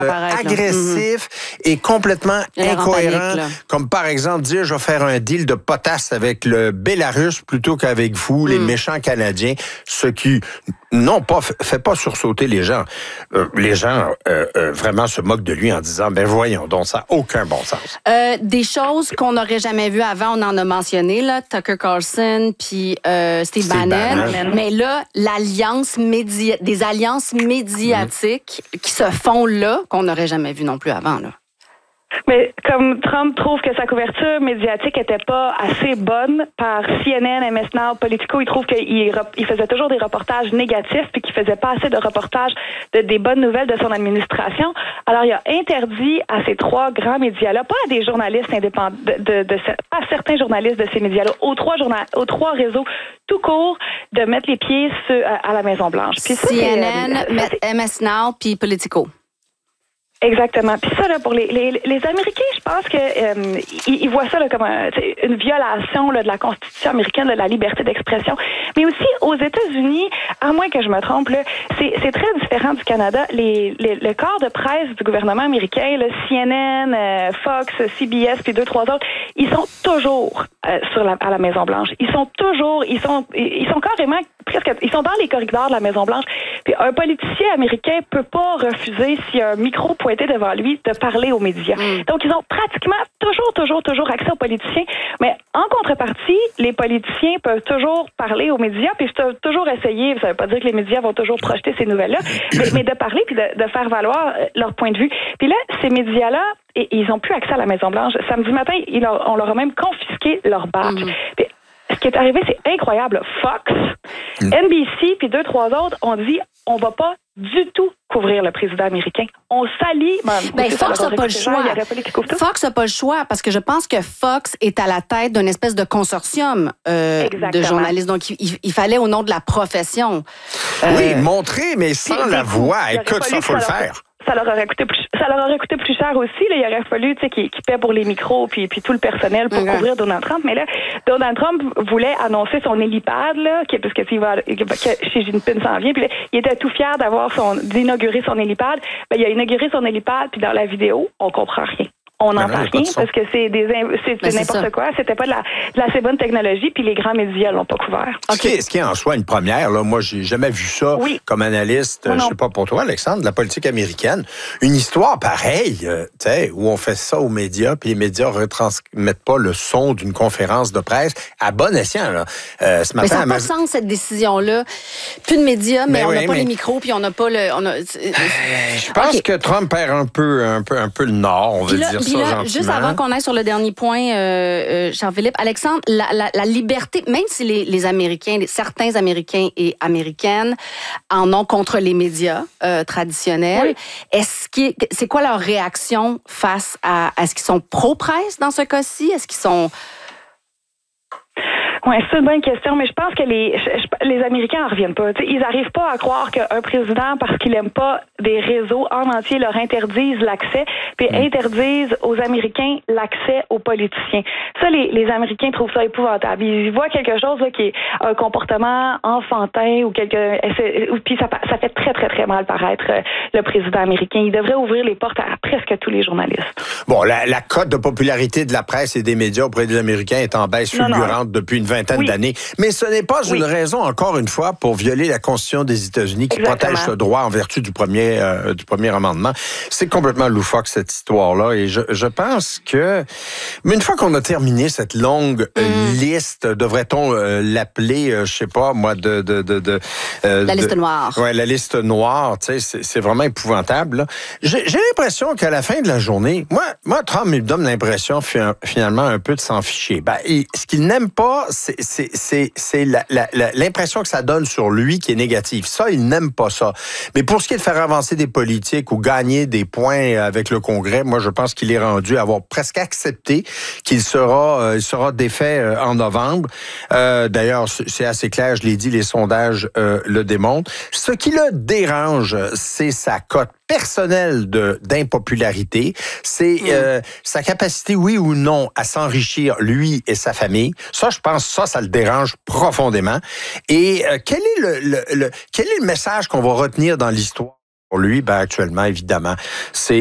agressif et complètement incohérent, comme par exemple dire je vais faire un deal de potasse avec le Bélarus plutôt qu'avec vous, les méchants Canadiens, ce qui fait pas sursauter les gens. Les gens vraiment se moquent de lui en disant ben voyons donc, ça n'a aucun bon sens. Des choses qu'on n'aurait jamais vues avant, on en a mentionné, là, Tucker Carlson puis Steve Bannon. Mais là, des alliances médiatiques qui se font là, qu'on n'aurait jamais vu non plus avant, là. Mais comme Trump trouve que sa couverture médiatique était pas assez bonne par CNN, MS Now, Politico, il trouve qu'il faisait toujours des reportages négatifs puis qu'il faisait pas assez de reportages des bonnes nouvelles de son administration. Alors, il a interdit à ces trois grands médias-là, pas à des journalistes indépendants, à certains journalistes de ces médias-là, aux trois réseaux tout court, de mettre les pieds à la Maison-Blanche. Puis CNN, MS Now puis Politico. Exactement. Puis ça, là, pour les Américains, je pense que ils voient ça là, comme une violation là, de la Constitution américaine, de la liberté d'expression. Mais aussi, aux États-Unis, à moins que je me trompe, là, c'est très différent du Canada. Le corps de presse du gouvernement américain, là, CNN, Fox, CBS, puis 2-3 autres, ils sont toujours à la Maison-Blanche. Ils sont carrément ils sont dans les corridors de la Maison-Blanche. Puis un politicien américain peut pas refuser, s'il y a un micro pointé devant lui, de parler aux médias. Donc, ils ont pratiquement toujours accès aux politiciens. Mais en contrepartie, les politiciens peuvent toujours parler aux médias, puis toujours essayer, ça veut pas dire que les médias vont toujours projeter ces nouvelles-là, mais de parler puis de faire valoir leur point de vue. Puis là, ces médias-là, ils ont plus accès à la Maison-Blanche. Samedi matin, on leur a même confisqué leur badge. Puis, ce qui est arrivé, c'est incroyable. Fox, NBC, puis 2-3 autres ont dit on va pas du tout couvrir le président américain. On s'allie. Fox n'a pas le choix. Fox n'a pas le choix parce que je pense que Fox est à la tête d'une espèce de consortium de journalistes. Donc, il fallait, au nom de la profession... oui, montrer, mais sans la voix. Écoute, ça, il faut le faire. Ça leur aurait coûté plus cher aussi. Là. Il aurait fallu qu'ils paient pour les micros puis tout le personnel pour couvrir Donald Trump. Mais là, Donald Trump voulait annoncer son hélipad, là, parce que Xi Jinping s'en vient. Puis là, il était tout fier d'inaugurer son hélipad. Ben, il a inauguré son hélipad, puis dans la vidéo, on comprend rien. On n'en parle rien parce que c'est n'importe quoi. C'était pas de la assez bonne technologie, puis les grands médias l'ont pas couvert. Ce qui est en soi une première. Là, moi, j'ai jamais vu ça comme analyste. Je sais pas pour toi, Alexandre, de la politique américaine. Une histoire pareille, où on fait ça aux médias, puis les médias retransmettent pas le son d'une conférence de presse à bon escient. Là. Ce matin, ça n'a pas de sens, cette décision-là. Plus de médias, mais on n'a pas les micros, puis on n'a pas le... je pense que Trump perd un peu le nord, on veut dire. Puis là, juste avant qu'on aille sur le dernier point, Charles-Philippe, Alexandre, la liberté, même si les Américains, certains Américains et Américaines en ont contre les médias traditionnels, c'est quoi leur réaction face à... Est-ce qu'ils sont pro-presse dans ce cas-ci? Est-ce qu'ils sont... Oui, c'est une bonne question, mais je pense que les Américains en reviennent pas. T'sais, ils n'arrivent pas à croire qu'un président, parce qu'il aime pas des réseaux en entier, leur interdisent l'accès, puis interdisent aux Américains l'accès aux politiciens. Ça, les Américains trouvent ça épouvantable. Ils voient quelque chose là, qui est un comportement enfantin puis ça fait très, très, très mal paraître le président américain. Il devrait ouvrir les portes à presque tous les journalistes. Bon, la cote de popularité de la presse et des médias auprès des Américains est en baisse fulgurante depuis une vingtaine d'années. Mais ce n'est pas une raison, encore une fois, pour violer la Constitution des États-Unis qui protège ce droit en vertu du premier amendement. C'est complètement loufoque, cette histoire-là. Et je pense que... Mais une fois qu'on a terminé cette longue liste, devrait-on l'appeler, je sais pas, moi, la liste noire. Ouais, la liste noire, tu sais, c'est vraiment épouvantable. Là. J'ai l'impression qu'à la fin de la journée, moi, Trump me donne l'impression, finalement, un peu de s'en ficher. Ce qu'il n'aime pas, c'est l'impression que ça donne sur lui qui est négative. Ça, il n'aime pas ça. Mais pour ce qui est de faire avancer des politiques ou gagner des points avec le Congrès, moi, je pense qu'il est rendu à avoir presque accepté qu'il sera défait en novembre. D'ailleurs, c'est assez clair, je l'ai dit, les sondages le démontrent. Ce qui le dérange, c'est sa cote personnelle d'impopularité, c'est sa capacité, oui ou non, à s'enrichir, lui et sa famille. Ça, je pense, ça le dérange profondément. Et quel est le message qu'on va retenir dans l'histoire? Pour lui, actuellement, évidemment, c'est